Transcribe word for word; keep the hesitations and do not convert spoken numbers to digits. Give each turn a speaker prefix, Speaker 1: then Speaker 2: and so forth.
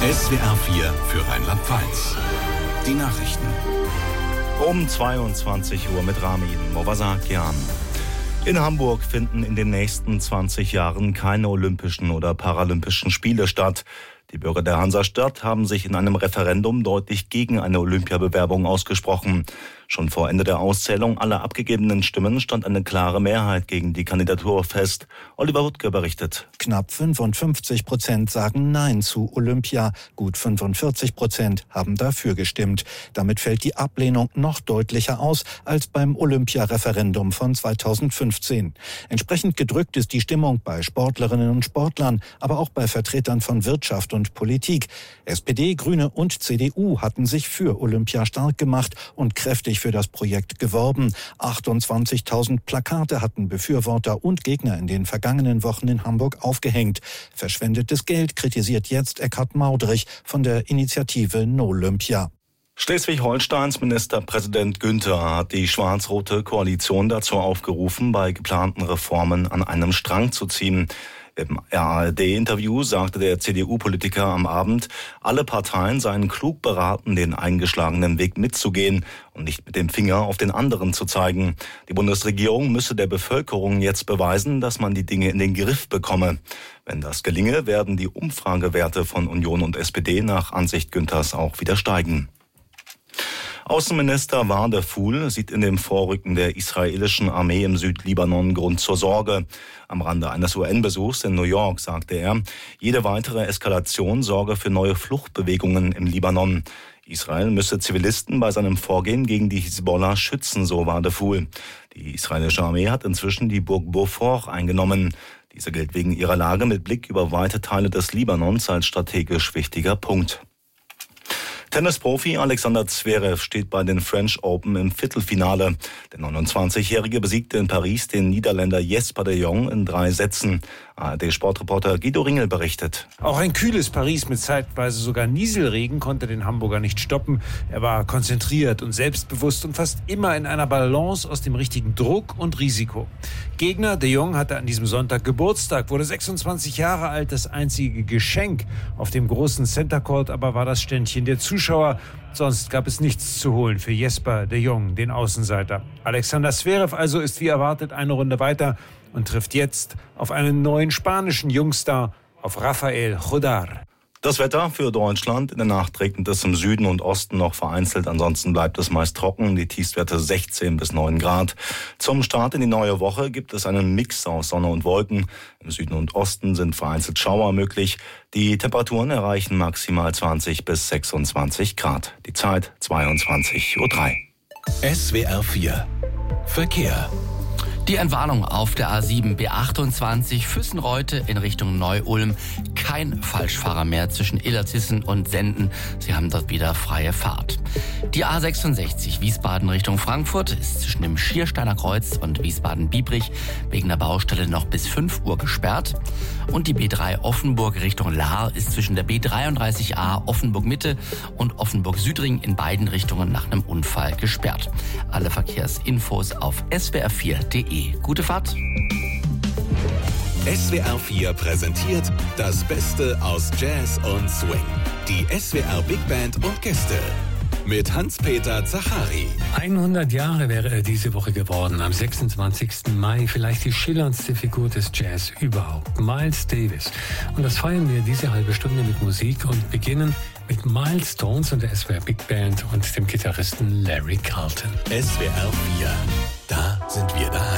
Speaker 1: S W R vier für Rheinland-Pfalz. Die Nachrichten.
Speaker 2: Um zweiundzwanzig Uhr mit Ramin Movasakian. In Hamburg finden in den nächsten zwanzig Jahren keine Olympischen oder Paralympischen Spiele statt. Die Bürger der Hansastadt haben sich in einem Referendum deutlich gegen eine Olympiabewerbung ausgesprochen. Schon vor Ende der Auszählung aller abgegebenen Stimmen stand eine klare Mehrheit gegen die Kandidatur fest. Oliver Wuttke berichtet.
Speaker 3: Knapp fünfundfünfzig Prozent sagen Nein zu Olympia. Gut fünfundvierzig Prozent haben dafür gestimmt. Damit fällt die Ablehnung noch deutlicher aus als beim Olympia-Referendum von zweitausendfünfzehn. Entsprechend gedrückt ist die Stimmung bei Sportlerinnen und Sportlern, aber auch bei Vertretern von Wirtschaft und Politik. S P D, Grüne und C D U hatten sich für Olympia stark gemacht und kräftig für das Projekt geworben. achtundzwanzigtausend Plakate hatten Befürworter und Gegner in den vergangenen Wochen in Hamburg aufgehängt. Verschwendetes Geld kritisiert jetzt Eckhard Maudrich von der Initiative Nolympia.
Speaker 2: Schleswig-Holsteins Ministerpräsident Günther hat die schwarz-rote Koalition dazu aufgerufen, bei geplanten Reformen an einem Strang zu ziehen. Im A R D-Interview sagte der C D U-Politiker am Abend, alle Parteien seien klug beraten, den eingeschlagenen Weg mitzugehen und nicht mit dem Finger auf den anderen zu zeigen. Die Bundesregierung müsse der Bevölkerung jetzt beweisen, dass man die Dinge in den Griff bekomme. Wenn das gelinge, werden die Umfragewerte von Union und S P D nach Ansicht Günthers auch wieder steigen. Außenminister Wadephul sieht in dem Vorrücken der israelischen Armee im Südlibanon Grund zur Sorge. Am Rande eines U N-Besuchs in New York sagte er, jede weitere Eskalation sorge für neue Fluchtbewegungen im Libanon. Israel müsse Zivilisten bei seinem Vorgehen gegen die Hisbollah schützen, so Wadephul. Die israelische Armee hat inzwischen die Burg Beaufort eingenommen. Diese gilt wegen ihrer Lage mit Blick über weite Teile des Libanons als strategisch wichtiger Punkt. Tennisprofi Alexander Zverev steht bei den French Open im Viertelfinale. Der neunundzwanzigjährige besiegte in Paris den Niederländer Jesper de Jong in drei Sätzen. A R D-Sportreporter Guido Ringel berichtet.
Speaker 4: Auch ein kühles Paris mit zeitweise sogar Nieselregen konnte den Hamburger nicht stoppen. Er war konzentriert und selbstbewusst und fast immer in einer Balance aus dem richtigen Druck und Risiko. Gegner de Jong hatte an diesem Sonntag Geburtstag, wurde sechsundzwanzig Jahre alt. Das einzige Geschenk auf dem großen Center Court aber war das Ständchen der Zuschauer. Sonst gab es nichts zu holen für Jesper de Jong, den Außenseiter. Alexander Zverev also ist wie erwartet eine Runde weiter und trifft jetzt auf einen neuen spanischen Jungstar, auf Rafael Jodar.
Speaker 2: Das Wetter für Deutschland. In der Nacht regnet es im Süden und Osten noch vereinzelt. Ansonsten bleibt es meist trocken. Die Tiefstwerte sechzehn bis neun Grad. Zum Start in die neue Woche gibt es einen Mix aus Sonne und Wolken. Im Süden und Osten sind vereinzelt Schauer möglich. Die Temperaturen erreichen maximal zwanzig bis sechsundzwanzig Grad. Die Zeit zweiundzwanzig Uhr drei.
Speaker 1: S W R vier Verkehr.
Speaker 5: Die Entwarnung auf der A sieben B achtundzwanzig Füssenreute in Richtung Neu-Ulm. Kein Falschfahrer mehr zwischen Illertissen und Senden. Sie haben dort wieder freie Fahrt. Die A sechsundsechzig Wiesbaden Richtung Frankfurt ist zwischen dem Schiersteiner Kreuz und Wiesbaden-Biebrich wegen der Baustelle noch bis fünf Uhr gesperrt. Und die B drei Offenburg Richtung Lahr ist zwischen der B dreiunddreißig A Offenburg Mitte und Offenburg Südring in beiden Richtungen nach einem Unfall gesperrt. Alle Verkehrsinfos auf S W R vier Punkt de. Gute Fahrt.
Speaker 1: S W R vier präsentiert das Beste aus Jazz und Swing. Die S W R Big Band und Gäste. Mit Hans-Peter Zachari.
Speaker 6: hundert Jahre wäre er diese Woche geworden, am sechsundzwanzigsten Mai. Vielleicht die schillerndste Figur des Jazz überhaupt, Miles Davis. Und das feiern wir diese halbe Stunde mit Musik und beginnen mit Milestones und der S W R Big Band und dem Gitarristen Larry Carlton.
Speaker 1: S W R vier, da sind wir daheim.